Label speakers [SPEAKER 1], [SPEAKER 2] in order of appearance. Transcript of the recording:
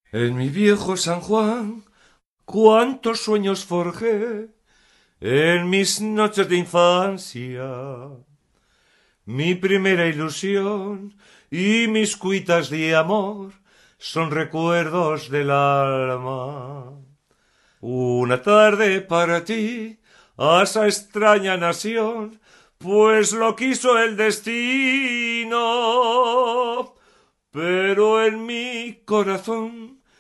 [SPEAKER 1] En mi viejo San Juan, cuántos sueños forjé en mis noches de infancia. Mi primera ilusión y mis cuitas de amor son recuerdos del alma. Una tarde para ti, a esa extraña nación, pues lo quiso el destino. Pero en mi corazón